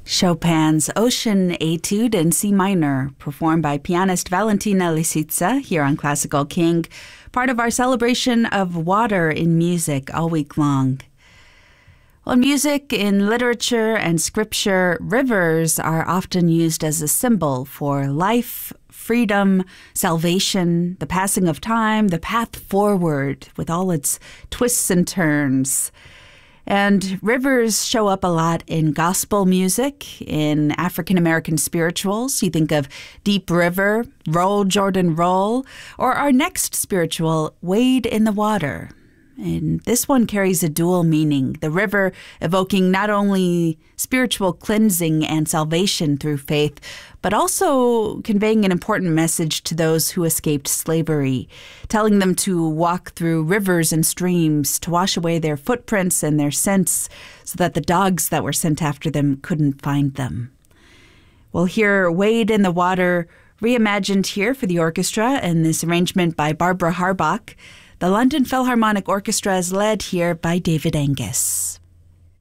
Chopin's Ocean Etude in C minor, performed by pianist Valentina Lisitsa here on Classical King, part of our celebration of water in music all week long. Well, in music, in literature and scripture, rivers are often used as a symbol for life, freedom, salvation, the passing of time, the path forward with all its twists and turns. And rivers show up a lot in gospel music, in African-American spirituals. You think of Deep River, Roll, Jordan, Roll, or our next spiritual, Wade in the Water. And this one carries a dual meaning, the river evoking not only spiritual cleansing and salvation through faith, but also conveying an important message to those who escaped slavery, telling them to walk through rivers and streams to wash away their footprints and their scents so that the dogs that were sent after them couldn't find them. We'll hear Wade in the Water reimagined here for the orchestra in this arrangement by Barbara Harbach. The London Philharmonic Orchestra is led here by David Angus.